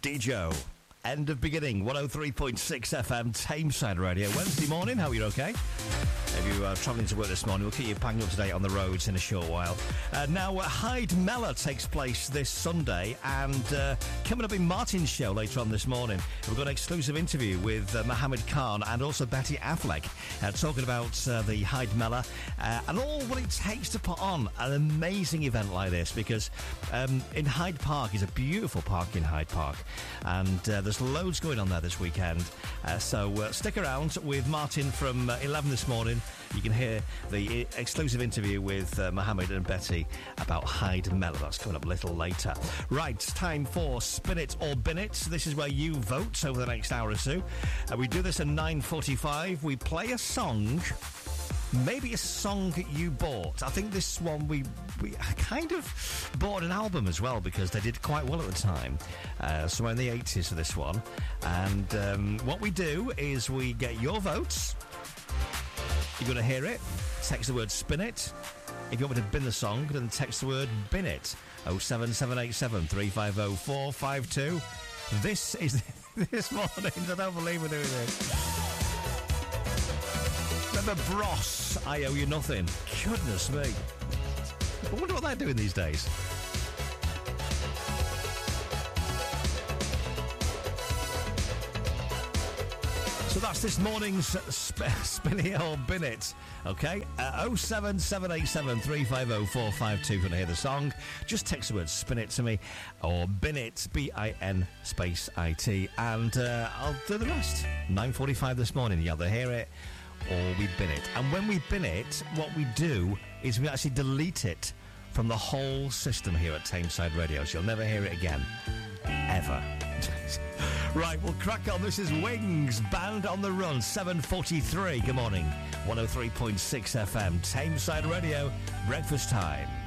Dijo. End of beginning, 103.6 FM, Tameside Radio. Wednesday morning, hope you're okay. If you are travelling to work this morning, we'll keep you bang up to date on the roads in a short while. Now, Hyde Mellor takes place this Sunday, and coming up in Martin's show later on this morning, we've got an exclusive interview with Mohammed Khan and also Betty Affleck, talking about the Hyde Mellor and all what it takes to put on an amazing event like this, because in Hyde Park is a beautiful park in Hyde Park, and there's loads going on there this weekend. So stick around with Martin from 11 this morning. You can hear the exclusive interview with Mohammed and Betty about Hyde Mellor. That's coming up a little later. Right, time for Spin It or Bin It. This is where you vote over the next hour or so. We do this at 9:45. We play a song, maybe a song you bought. I think this one we kind of bought an album as well, because they did quite well at the time. Somewhere in the 80s for this one. And what we do is we get your votes. You're going to hear it. Text the word Spin It. If you want me to bin the song, then text the word Bin It. 07787 350 452. This is this morning. I don't believe we're doing this. Remember Bros, I Owe You Nothing. Goodness me. I wonder what they're doing these days. So that's this morning's Spin It or Bin It, okay? 07787 350 452 if you want to hear the song. Just text the word Spin It to me, or Bin It, BIN space IT, and I'll do the rest. 9:45 this morning, you either hear it or we bin it. And when we bin it, what we do is we actually delete it from the whole system here at Tameside Radio, so you'll never hear it again. Ever. Right, we'll crack on. This is Wings, Band on the Run, 7:43. Good morning. 103.6 FM, Tameside Radio, breakfast time.